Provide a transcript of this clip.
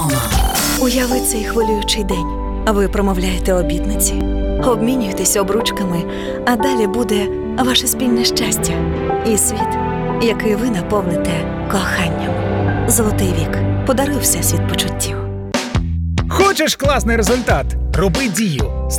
Уяви цей хвилюючий день. Ви промовляєте обітниці, обмінюєтесь обручками, а далі буде ваше спільне щастя і світ, який ви наповните коханням. Золотий вік. Подаруй Всесвіт почуттів. Хочеш класний результат? Роби дію.